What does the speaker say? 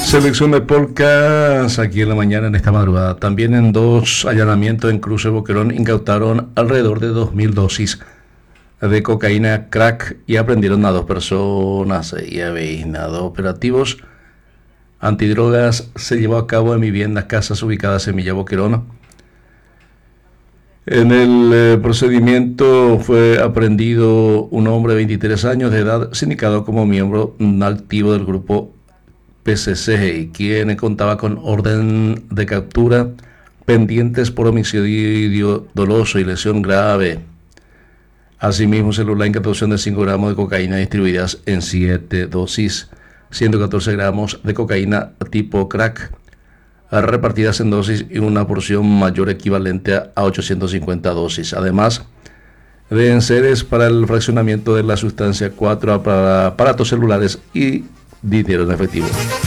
Selección de polcas aquí en la mañana, en esta madrugada. También en 2 allanamientos en Cruce Boquerón incautaron alrededor de 2.000 dosis de cocaína crack y aprendieron a 2 personas y a 2 operativos antidrogas. Se llevó a cabo en viviendas, casas ubicadas en Villa Boquerón. En el procedimiento fue aprendido un hombre de 23 años de edad, sindicado como miembro activo del grupo PCC, quien contaba con orden de captura pendientes por homicidio doloso y lesión grave. Asimismo, se logró la incautación de 5 gramos de cocaína distribuidas en 7 dosis, 114 gramos de cocaína tipo crack, repartidas en dosis y una porción mayor equivalente a 850 dosis. Además de enseres para el fraccionamiento de la sustancia, 4 aparatos celulares y dinero en efectivo.